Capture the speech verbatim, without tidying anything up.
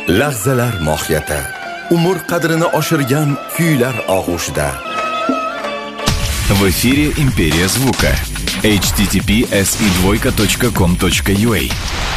Lahzalar mohiyati, umr qadrini oshirgan kuylar og'ushida. В эфире «Империя звука». эйч ти ти пи эс и двойка точка ком точка ю а.